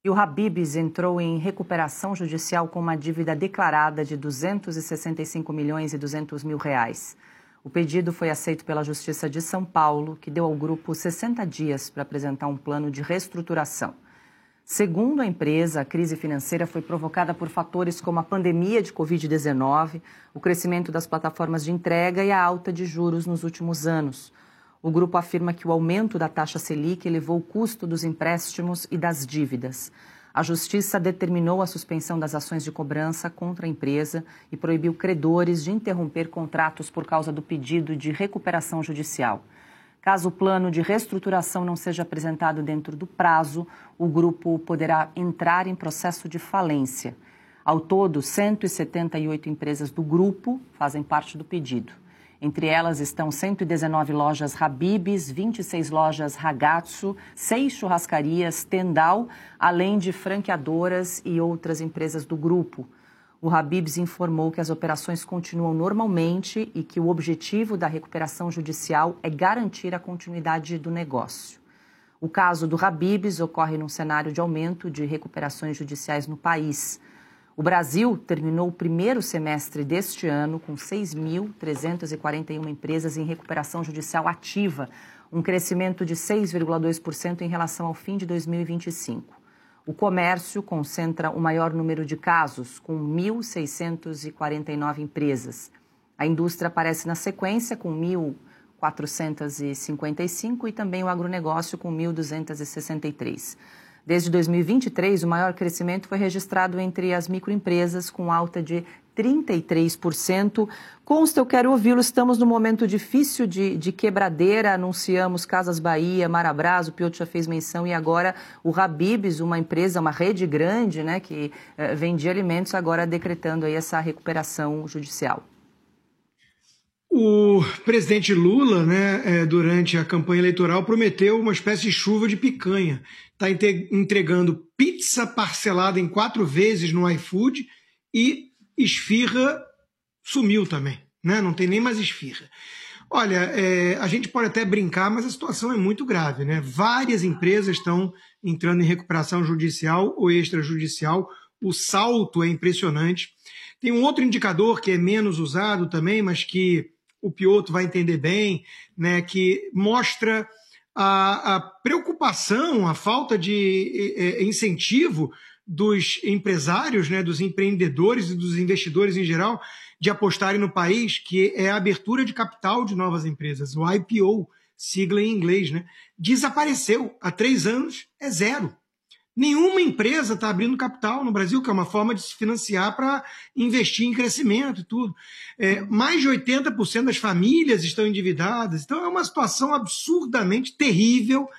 E o Habib's entrou em recuperação judicial com uma dívida declarada de 265 milhões e 200 mil reais. O pedido foi aceito pela Justiça de São Paulo, que deu ao grupo 60 dias para apresentar um plano de reestruturação. Segundo a empresa, a crise financeira foi provocada por fatores como a pandemia de Covid-19, o crescimento das plataformas de entrega e a alta de juros nos últimos anos. O grupo afirma que o aumento da taxa Selic elevou o custo dos empréstimos e das dívidas. A Justiça determinou a suspensão das ações de cobrança contra a empresa e proibiu credores de interromper contratos por causa do pedido de recuperação judicial. Caso o plano de reestruturação não seja apresentado dentro do prazo, o grupo poderá entrar em processo de falência. Ao todo, 178 empresas do grupo fazem parte do pedido. Entre elas estão 119 lojas Habib's, 26 lojas Ragazzo, 6 churrascarias Tendal, além de franqueadoras e outras empresas do grupo. O Habib's informou que as operações continuam normalmente e que o objetivo da recuperação judicial é garantir a continuidade do negócio. O caso do Habib's ocorre num cenário de aumento de recuperações judiciais no país. O Brasil terminou o primeiro semestre deste ano com 6.341 empresas em recuperação judicial ativa, um crescimento de 6,2% em relação ao fim de 2025. O comércio concentra o maior número de casos, com 1.649 empresas. A indústria aparece na sequência, com 1.455, e também o agronegócio, com 1.263. Desde 2023, o maior crescimento foi registrado entre as microempresas, com alta de 33%. Consta, eu quero ouvi-lo, estamos num momento difícil de quebradeira, anunciamos Casas Bahia, Marabras, o Piotr já fez menção, e agora o Habib's, uma empresa, uma rede grande, né, que vendia alimentos, agora decretando aí essa recuperação judicial. O presidente Lula, né, durante a campanha eleitoral, prometeu uma espécie de chuva de picanha. Está entregando pizza parcelada em 4 vezes no iFood e esfirra sumiu também, né? Não tem nem mais esfirra. Olha, a gente pode até brincar, mas a situação é muito grave, né? Várias empresas estão entrando em recuperação judicial ou extrajudicial. O salto é impressionante. Tem um outro indicador que é menos usado também, mas que o Piotr vai entender bem, né, que mostra a preocupação, a falta de incentivo dos empresários, né, dos empreendedores e dos investidores em geral, de apostarem no país, que é a abertura de capital de novas empresas, o IPO, sigla em inglês, né? Desapareceu. Há 3 anos é zero. Nenhuma empresa está abrindo capital no Brasil, que é uma forma de se financiar para investir em crescimento e tudo. Mais de 80% das famílias estão endividadas. Então é uma situação absurdamente terrível